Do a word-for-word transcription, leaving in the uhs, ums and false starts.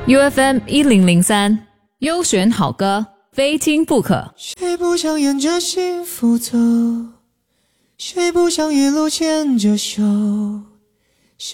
U F M 一零零三，优选好歌，非听不可。 谁不想沿着幸福走？谁不想一路牵着手？